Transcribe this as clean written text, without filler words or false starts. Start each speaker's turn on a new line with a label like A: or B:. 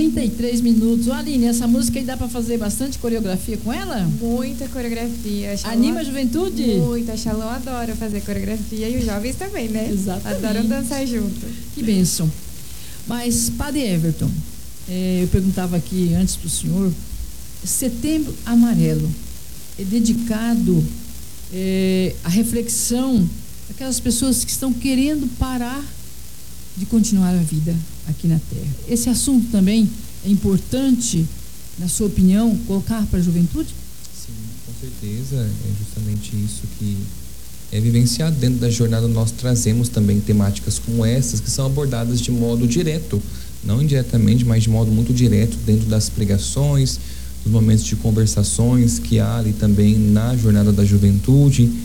A: 33 minutos. Ô, Aline, essa música aí dá pra fazer bastante coreografia com ela?
B: Muita coreografia.
A: Anima a juventude?
B: Muito. A Shalom adora fazer coreografia e os jovens também, né?
A: Exatamente.
B: Adoram dançar junto.
A: Que bênção. Mas, Padre Everton, eu perguntava aqui antes pro senhor, Setembro Amarelo é dedicado à reflexão daquelas pessoas que estão querendo parar de continuar a vida aqui na Terra. Esse assunto também é importante, na sua opinião, colocar para a juventude?
C: Sim, com certeza. É justamente isso que é vivenciado dentro da jornada. Nós trazemos também temáticas como essas, que são abordadas de modo direto, não indiretamente, mas de modo muito direto dentro das pregações, dos momentos de conversações que há ali também na jornada da juventude.